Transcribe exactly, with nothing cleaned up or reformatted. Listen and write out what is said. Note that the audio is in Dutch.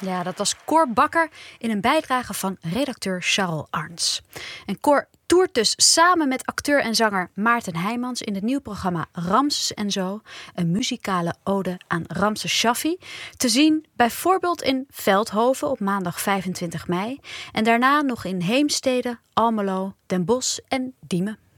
Ja, dat was Cor Bakker in een bijdrage van redacteur Charles Arns. En Cor toert dus samen met acteur en zanger Maarten Heijmans in het nieuwe programma Ramses en Zo. Een muzikale ode aan Ramses Shaffi. Te zien bijvoorbeeld in Veldhoven op maandag vijfentwintig mei. En daarna nog in Heemstede, Almelo, Den Bosch en Diemen.